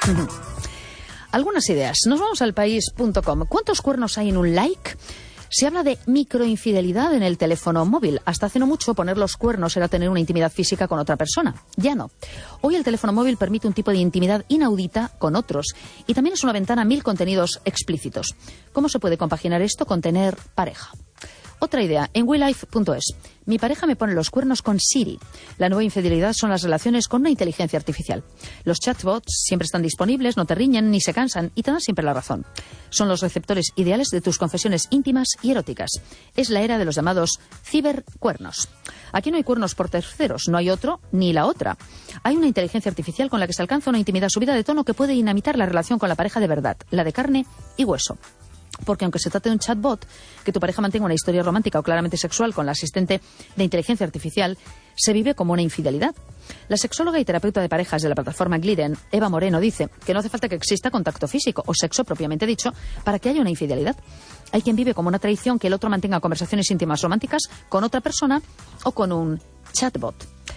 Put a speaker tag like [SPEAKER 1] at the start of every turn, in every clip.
[SPEAKER 1] Algunas ideas. Nos vamos al país.com. ¿Cuántos cuernos hay en un like? Se habla de microinfidelidad en el teléfono móvil. Hasta hace no mucho poner los cuernos era tener una intimidad física con otra persona. Ya no. Hoy el teléfono móvil permite un tipo de intimidad inaudita con otros y también es una ventana a 1000 contenidos explícitos. ¿Cómo se puede compaginar esto con tener pareja? Otra idea, en welife.es. Mi pareja me pone los cuernos con Siri. La nueva infidelidad son las relaciones con una inteligencia artificial. Los chatbots siempre están disponibles, no te riñen ni se cansan y te dan siempre la razón. Son los receptores ideales de tus confesiones íntimas y eróticas. Es la era de los llamados cibercuernos. Aquí no hay cuernos por terceros, no hay otro ni la otra. Hay una inteligencia artificial con la que se alcanza una intimidad subida de tono que puede dinamitar la relación con la pareja de verdad, la de carne y hueso. Porque aunque se trate de un chatbot, que tu pareja mantenga una historia romántica o claramente sexual con la asistente de inteligencia artificial, se vive como una infidelidad. La sexóloga y terapeuta de parejas de la plataforma Gliden, Eva Moreno, dice que no hace falta que exista contacto físico o sexo propiamente dicho para que haya una infidelidad. Hay quien vive como una traición que el otro mantenga conversaciones íntimas románticas con otra persona o con un chatbot.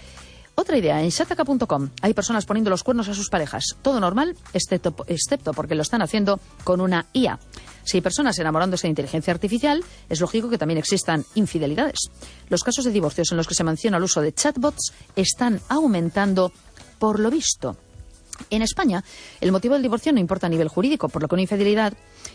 [SPEAKER 1] Otra idea, en shataka.com hay personas poniendo los cuernos a sus parejas. Todo normal, excepto porque lo están haciendo con una IA. Si hay personas enamorándose de inteligencia artificial, es lógico que también existan infidelidades. Los casos de divorcios en los que se menciona el uso de chatbots están aumentando por lo visto. En España, el motivo del divorcio no importa a nivel jurídico, por lo que una infidelidad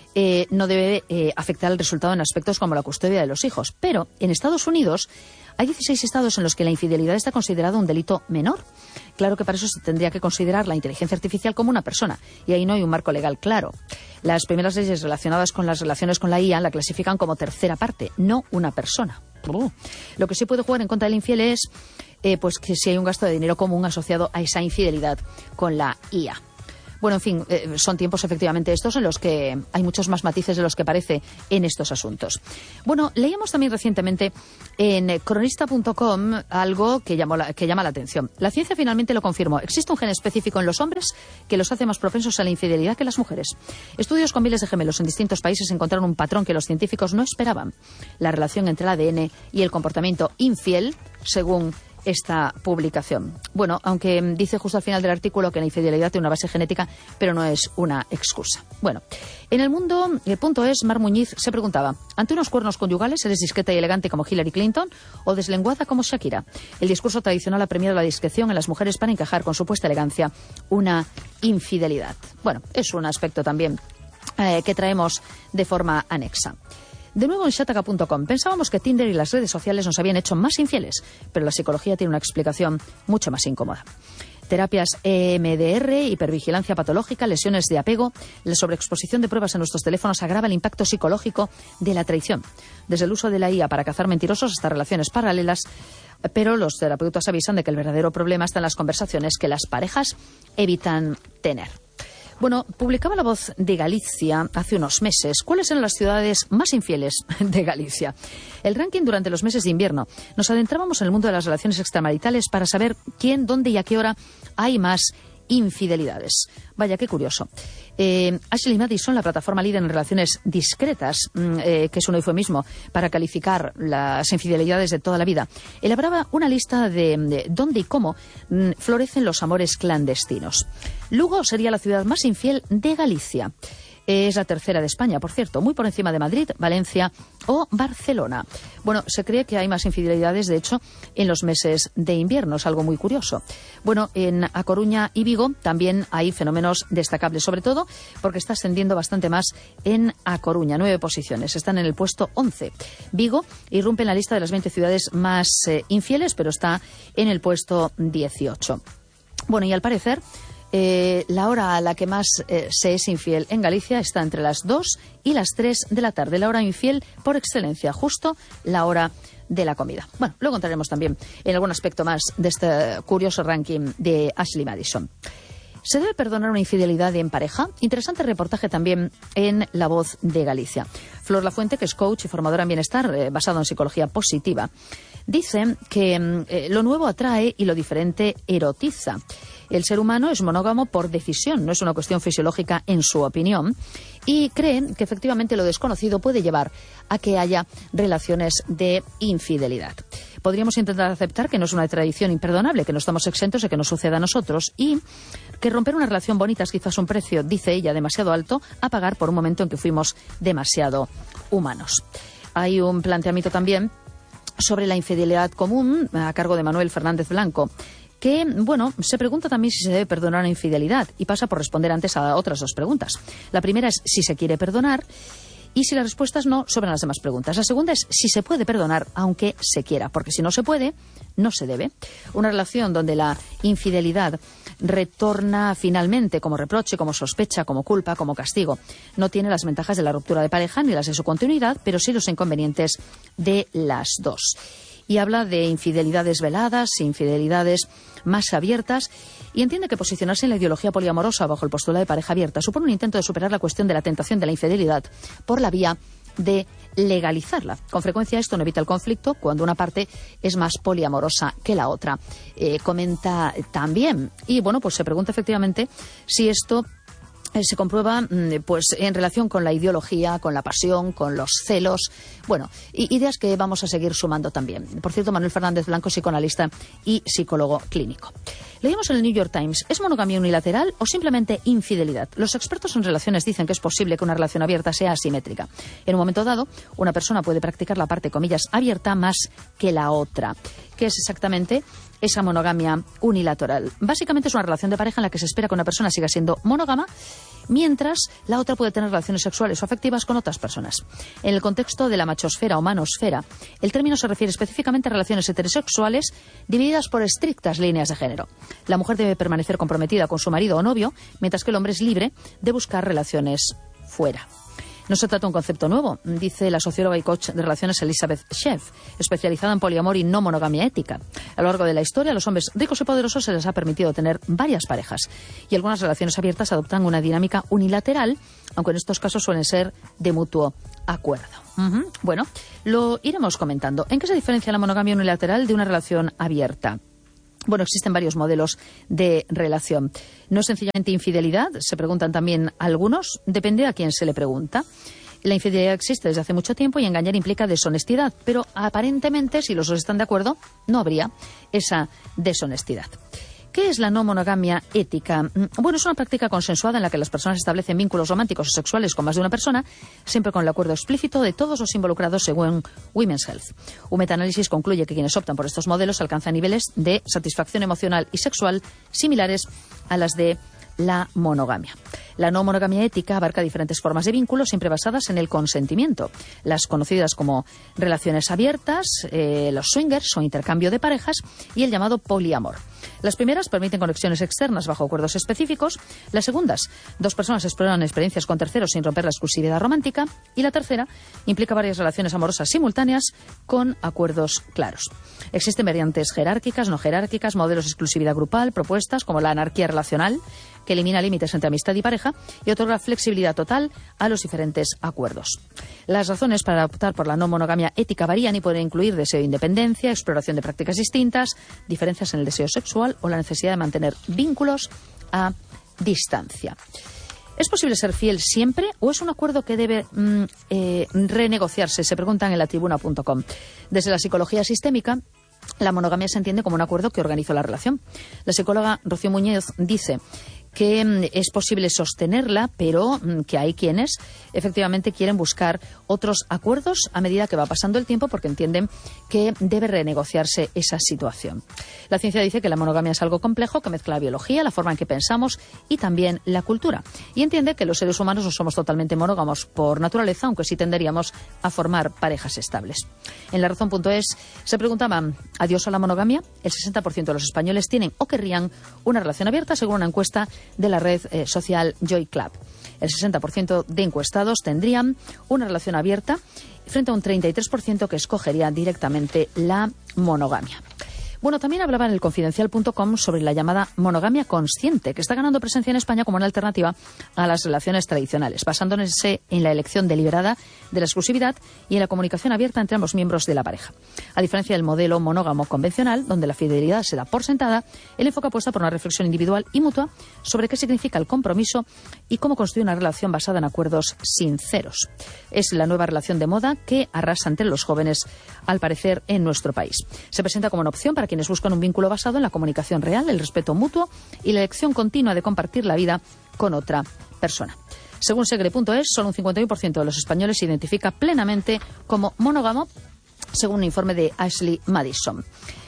[SPEAKER 1] no debe afectar el resultado en aspectos como la custodia de los hijos. Pero en Estados Unidos hay 16 estados en los que la infidelidad está considerada un delito menor. Claro que para eso se tendría que considerar la inteligencia artificial como una persona, y ahí no hay un marco legal claro. Las primeras leyes relacionadas con las relaciones con la IA la clasifican como tercera parte, no una persona. Lo que sí puede jugar en contra del infiel es pues que si hay un gasto de dinero común asociado a esa infidelidad con la IA. Bueno, en fin, son tiempos efectivamente estos en los que hay muchos más matices de los que parece en estos asuntos. Bueno, leíamos también recientemente en cronista.com algo que llama la atención. La ciencia finalmente lo confirmó. Existe un gen específico en los hombres que los hace más propensos a la infidelidad que las mujeres. Estudios con miles de gemelos en distintos países encontraron un patrón que los científicos no esperaban. La relación entre el ADN y el comportamiento infiel, según esta publicación. Bueno, aunque dice justo al final del artículo que la infidelidad tiene una base genética, pero no es una excusa. Bueno, en el mundo.es, Mar Muñiz se preguntaba, ¿ante unos cuernos conyugales eres discreta y elegante como Hillary Clinton o deslenguada como Shakira? El discurso tradicional ha premiado la discreción en las mujeres para encajar con supuesta elegancia una infidelidad. Bueno, es un aspecto también que traemos de forma anexa. De nuevo en shataka.com. Pensábamos que Tinder y las redes sociales nos habían hecho más infieles, pero la psicología tiene una explicación mucho más incómoda. Terapias EMDR, hipervigilancia patológica, lesiones de apego, la sobreexposición de pruebas en nuestros teléfonos agrava el impacto psicológico de la traición. Desde el uso de la IA para cazar mentirosos hasta relaciones paralelas, pero los terapeutas avisan de que el verdadero problema está en las conversaciones que las parejas evitan tener. Bueno, publicaba La Voz de Galicia hace unos meses cuáles eran las ciudades más infieles de Galicia. El ranking durante los meses de invierno. Nos adentrábamos en el mundo de las relaciones extramaritales para saber quién, dónde y a qué hora hay más infidelidades. Vaya, qué curioso. Ashley Madison, la plataforma líder en relaciones discretas, que es un eufemismo para calificar las infidelidades de toda la vida, elaboraba una lista de dónde y cómo florecen los amores clandestinos. Lugo sería la ciudad más infiel de Galicia. Es la tercera de España, por cierto, muy por encima de Madrid, Valencia o Barcelona. Bueno, se cree que hay más infidelidades, de hecho, en los meses de invierno, es algo muy curioso. Bueno, en A Coruña y Vigo también hay fenómenos destacables, sobre todo porque está ascendiendo bastante más en A Coruña, 9 posiciones, están en el puesto 11. Vigo irrumpe en la lista de las 20 ciudades más infieles, pero está en el puesto 18. Bueno, y al parecer la hora a la que más se es infiel en Galicia está entre las 2 y las 3 de la tarde. La hora infiel por excelencia, justo la hora de la comida. Bueno, luego entraremos también en algún aspecto más de este curioso ranking de Ashley Madison. ¿Se debe perdonar una infidelidad en pareja? Interesante reportaje también en La Voz de Galicia. Flor Lafuente, que es coach y formadora en bienestar basado en psicología positiva, dice que lo nuevo atrae y lo diferente erotiza. El ser humano es monógamo por decisión, no es una cuestión fisiológica en su opinión, y cree que efectivamente lo desconocido puede llevar a que haya relaciones de infidelidad. Podríamos intentar aceptar que no es una tradición imperdonable, que no estamos exentos de que nos suceda a nosotros y que romper una relación bonita es quizás un precio, dice ella, demasiado alto a pagar por un momento en que fuimos demasiado humanos. Hay un planteamiento también sobre la infidelidad común a cargo de Manuel Fernández Blanco, que, bueno, se pregunta también si se debe perdonar una infidelidad y pasa por responder antes a otras dos preguntas. La primera es si se quiere perdonar y si la respuesta es no, sobran las demás preguntas. La segunda es si se puede perdonar aunque se quiera, porque si no se puede, no se debe. Una relación donde la infidelidad retorna finalmente como reproche, como sospecha, como culpa, como castigo. No tiene las ventajas de la ruptura de pareja ni las de su continuidad, pero sí los inconvenientes de las dos. Y habla de infidelidades veladas, infidelidades más abiertas, y entiende que posicionarse en la ideología poliamorosa bajo el postulado de pareja abierta supone un intento de superar la cuestión de la tentación de la infidelidad por la vía de legalizarla. Con frecuencia esto no evita el conflicto cuando una parte es más poliamorosa que la otra. Comenta también, y bueno, pues se pregunta efectivamente si esto se comprueba pues en relación con la ideología, con la pasión, con los celos. Bueno, ideas que vamos a seguir sumando también. Por cierto, Manuel Fernández Blanco, psicoanalista y psicólogo clínico. Leímos en el New York Times, ¿es monogamia unilateral o simplemente infidelidad? Los expertos en relaciones dicen que es posible que una relación abierta sea asimétrica. En un momento dado, una persona puede practicar la parte, comillas, abierta más que la otra. ¿Qué es exactamente esa monogamia unilateral? Básicamente es una relación de pareja en la que se espera que una persona siga siendo monógama mientras la otra puede tener relaciones sexuales o afectivas con otras personas. En el contexto de la machosfera o manosfera, el término se refiere específicamente a relaciones heterosexuales divididas por estrictas líneas de género. La mujer debe permanecer comprometida con su marido o novio, mientras que el hombre es libre de buscar relaciones fuera. No se trata de un concepto nuevo, dice la socióloga y coach de relaciones Elizabeth Sheff, especializada en poliamor y no monogamia ética. A lo largo de la historia, a los hombres ricos y poderosos se les ha permitido tener varias parejas y algunas relaciones abiertas adoptan una dinámica unilateral, aunque en estos casos suelen ser de mutuo acuerdo. Bueno, lo iremos comentando. ¿En qué se diferencia la monogamia unilateral de una relación abierta? Bueno, existen varios modelos de relación. ¿No es sencillamente infidelidad? Se preguntan también algunos. Depende a quién se le pregunta. La infidelidad existe desde hace mucho tiempo y engañar implica deshonestidad. Pero aparentemente, si los dos están de acuerdo, no habría esa deshonestidad. ¿Qué es la no monogamia ética? Bueno, es una práctica consensuada en la que las personas establecen vínculos románticos o sexuales con más de una persona, siempre con el acuerdo explícito de todos los involucrados según Women's Health. Un metaanálisis concluye que quienes optan por estos modelos alcanzan niveles de satisfacción emocional y sexual similares a las de la monogamia. La no monogamia ética abarca diferentes formas de vínculos, siempre basadas en el consentimiento. Las conocidas como relaciones abiertas, los swingers o intercambio de parejas y el llamado poliamor. Las primeras permiten conexiones externas bajo acuerdos específicos. Las segundas, dos personas exploran experiencias con terceros sin romper la exclusividad romántica. Y la tercera implica varias relaciones amorosas simultáneas con acuerdos claros. Existen variantes jerárquicas, no jerárquicas, modelos de exclusividad grupal, propuestas como la anarquía relacional, que elimina límites entre amistad y pareja y otorga flexibilidad total a los diferentes acuerdos. Las razones para optar por la no monogamia ética varían y pueden incluir deseo de independencia, exploración de prácticas distintas, diferencias en el deseo sexual o la necesidad de mantener vínculos a distancia. ¿Es posible ser fiel siempre o es un acuerdo que debe renegociarse? Se preguntan en latribuna.com. Desde la psicología sistémica, la monogamia se entiende como un acuerdo que organiza la relación. La psicóloga Rocío Muñoz dice que es posible sostenerla, pero que hay quienes efectivamente quieren buscar otros acuerdos a medida que va pasando el tiempo porque entienden que debe renegociarse esa situación. La ciencia dice que la monogamia es algo complejo que mezcla la biología, la forma en que pensamos y también la cultura. Y entiende que los seres humanos no somos totalmente monógamos por naturaleza, aunque sí tenderíamos a formar parejas estables. En LaRazón.es se preguntaban, ¿adiós a la monogamia? El 60% de los españoles tienen o querrían una relación abierta según una encuesta de la red social Joy Club. El 60% de encuestados tendrían una relación abierta frente a un 33% que escogería directamente la monogamia. Bueno, también hablaba en el Confidencial.com sobre la llamada monogamia consciente, que está ganando presencia en España como una alternativa a las relaciones tradicionales, basándose en la elección deliberada de la exclusividad y en la comunicación abierta entre ambos miembros de la pareja. A diferencia del modelo monógamo convencional, donde la fidelidad se da por sentada, el enfoque apuesta por una reflexión individual y mutua sobre qué significa el compromiso y cómo construir una relación basada en acuerdos sinceros. Es la nueva relación de moda que arrasa entre los jóvenes, al parecer, en nuestro país. Se presenta como una opción para quienes buscan un vínculo basado en la comunicación real, el respeto mutuo y la elección continua de compartir la vida con otra persona. Según Segre.es, solo un 51% de los españoles se identifica plenamente como monógamo, según un informe de Ashley Madison.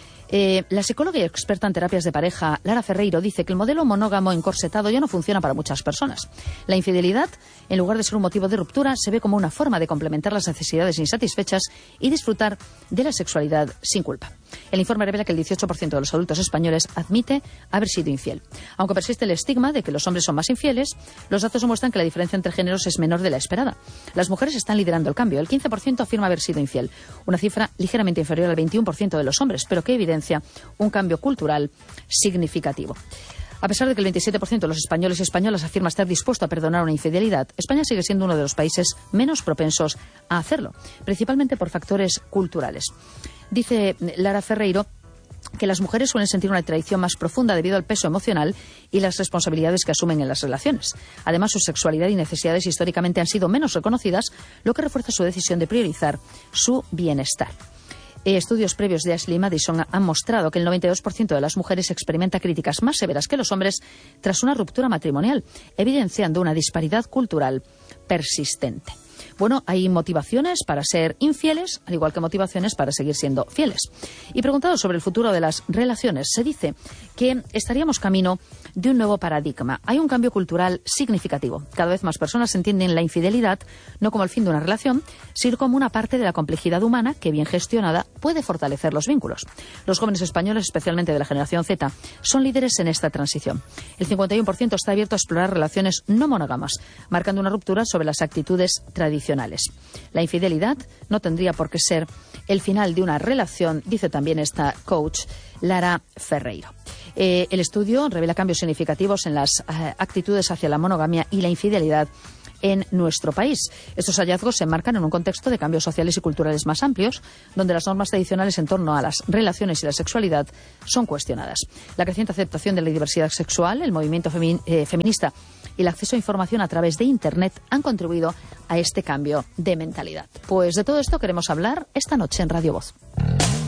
[SPEAKER 1] La psicóloga y experta en terapias de pareja, Lara Ferreiro, dice que el modelo monógamo encorsetado ya no funciona para muchas personas. La infidelidad, en lugar de ser un motivo de ruptura, se ve como una forma de complementar las necesidades insatisfechas y disfrutar de la sexualidad sin culpa. El informe revela que el 18% de los adultos españoles admite haber sido infiel. Aunque persiste el estigma de que los hombres son más infieles, los datos demuestran que la diferencia entre géneros es menor de la esperada. Las mujeres están liderando el cambio. El 15% afirma haber sido infiel, una cifra ligeramente inferior al 21% de los hombres, pero que evidencia un cambio cultural significativo. A pesar de que el 27% de los españoles y españolas afirma estar dispuesto a perdonar una infidelidad, España sigue siendo uno de los países menos propensos a hacerlo, principalmente por factores culturales. Dice Lara Ferreiro que las mujeres suelen sentir una traición más profunda debido al peso emocional y las responsabilidades que asumen en las relaciones. Además, su sexualidad y necesidades históricamente han sido menos reconocidas, lo que refuerza su decisión de priorizar su bienestar. Estudios previos de Ashley Madison han mostrado que el 92% de las mujeres experimenta críticas más severas que los hombres tras una ruptura matrimonial, evidenciando una disparidad cultural persistente. Bueno, hay motivaciones para ser infieles, al igual que motivaciones para seguir siendo fieles. Y preguntado sobre el futuro de las relaciones, se dice que estaríamos camino de un nuevo paradigma. Hay un cambio cultural significativo. Cada vez más personas entienden la infidelidad no como el fin de una relación, sino como una parte de la complejidad humana que, bien gestionada, puede fortalecer los vínculos. Los jóvenes españoles, especialmente de la generación Z, son líderes en esta transición. El 51% está abierto a explorar relaciones no monógamas, marcando una ruptura sobre las actitudes tradicionales. La infidelidad no tendría por qué ser el final de una relación, dice también esta coach Lara Ferreiro. El estudio revela cambios significativos en las actitudes hacia la monogamia y la infidelidad en nuestro país. Estos hallazgos se enmarcan en un contexto de cambios sociales y culturales más amplios, donde las normas tradicionales en torno a las relaciones y la sexualidad son cuestionadas. La creciente aceptación de la diversidad sexual, el movimiento feminista y el acceso a información a través de Internet han contribuido a este cambio de mentalidad. Pues de todo esto queremos hablar esta noche en Radio Voz.